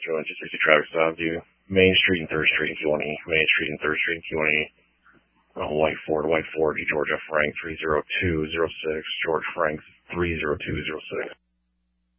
260 Travis Avenue, Main Street and 3rd Street in Kewanee, Main Street and 3rd Street in Kewanee. White Ford, Georgia, Frank 30206, George Frank 30206.